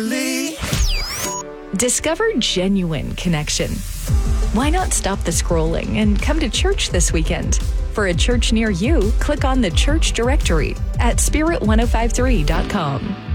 Discover genuine connection. Why not stop the scrolling and come to church this weekend? For a church near you, click on the church directory at spirit1053.com.